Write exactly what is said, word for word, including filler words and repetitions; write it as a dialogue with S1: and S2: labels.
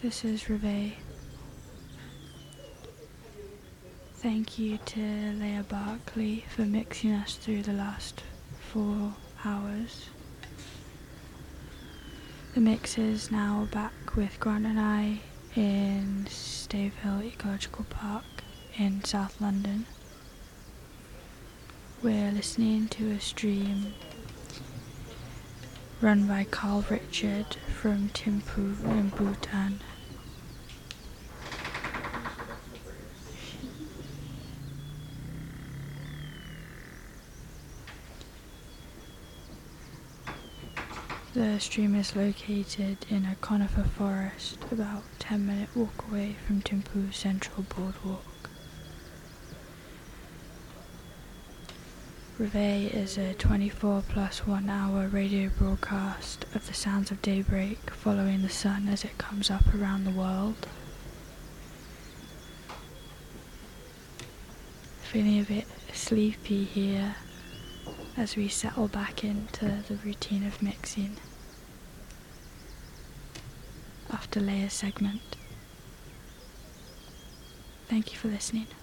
S1: This is Reveille. Thank you to Leah Barkley for mixing us through the last four hours. The mix is now back with Grant and I in Stavehill Ecological Park in South London. We're listening to a stream run by Carl Richard from Thimphu in Bhutan. The stream is located in a conifer forest about ten minute walk away from Thimphu Central Boardwalk. Reveille is a twenty-four plus one hour radio broadcast of the sounds of daybreak following the sun as it comes up around the world. Feeling a bit sleepy here as we settle back into the routine of mixing after Leia's segment. Thank you for listening.